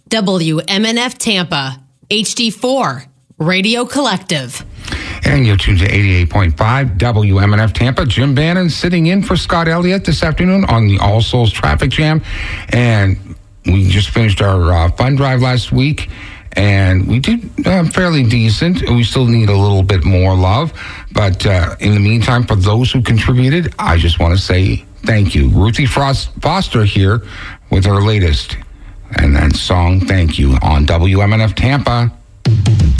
WMNF Tampa, HD4, Radio Collective. And you're tuned to 88.5 WMNF Tampa. Jim Bannon sitting in for Scott Elliott this afternoon on the All Souls Traffic Jam. And we just finished our fund drive last week. And we did fairly decent. We still need a little bit more love. But in the meantime, for those who contributed, I just want to say thank you. Ruthie Foster here with her latest and then song Thank You on WMNF Tampa.